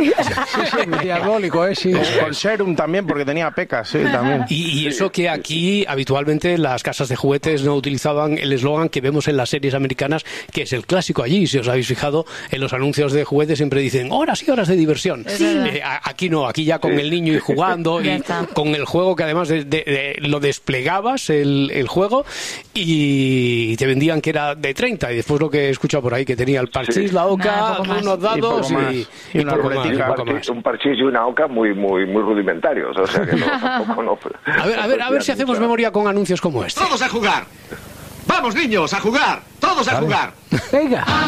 diabólico, sí. Con serum también, porque tenía pecas, sí, también. Y eso que aquí habitualmente las casas de juguetes no utilizaban el eslogan que vemos en las series americanas, que es el clásico allí. Si os habéis fijado, en los anuncios de juguetes siempre dicen horas y horas de diversión. Aquí no, aquí ya con el niño y jugando y con el juego, que además lo desplegabas el juego, y te vendían que era de 30, y después lo que he escuchado por ahí, que tenía el parchís, la oca, unos dados y una ruletica. Un parchís y una oca muy rudimentarios, o sea que tampoco no. A ver si hacemos memoria con anuncios como este. ¡Todos a jugar! ¡Vamos, niños, a jugar! ¡Todos a jugar! Venga.